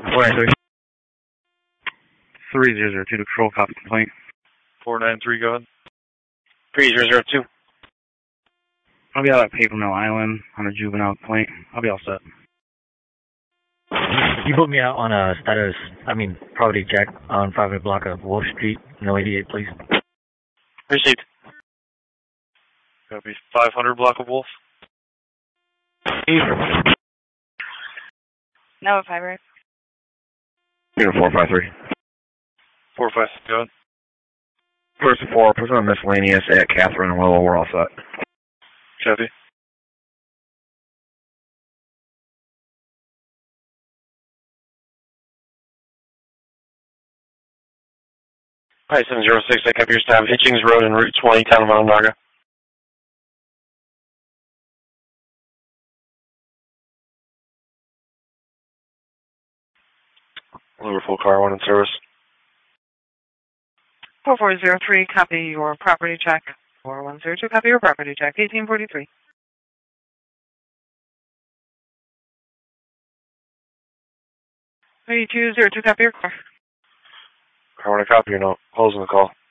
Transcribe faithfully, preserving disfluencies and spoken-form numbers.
four nine three. three zero zero two to control, copy complaint. four nine three, go ahead. three zero zero two. I'll be out at Paper Mill Island on a juvenile complaint. I'll be all set. You put me out on a status, I mean, property check on five hundred block of Wolf Street, no eighty-eight, please. Received. Copy. five hundred block of Wolf. No, fiber. Unit four five three. four five, go ahead. First and four, person on miscellaneous at Catherine and Willow, we're all set. Copy. Hi, seven zero six, I copy your staff. Hitchings Road and Route twenty, town of Onondaga. Lower full car, one in service. four four zero three, copy your property check. four one zero two, copy your property check. eighteen forty-three. thirty-two zero two, copy your car. I want to copy or no? Closing the call.